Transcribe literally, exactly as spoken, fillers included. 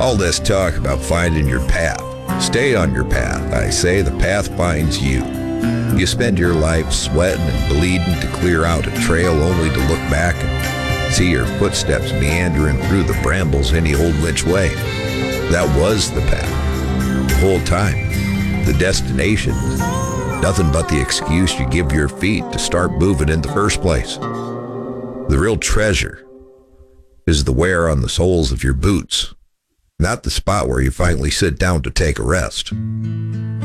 All this talk about finding your path. Stay on your path. I say the path finds you. You spend your life sweating and bleeding to clear out a trail only to look back and see your footsteps meandering through the brambles any old which way. That was the path. The whole time. The destination is nothing but the excuse you give your feet to start moving in the first place. The real treasure is the wear on the soles of your boots, not the spot where you finally sit down to take a rest.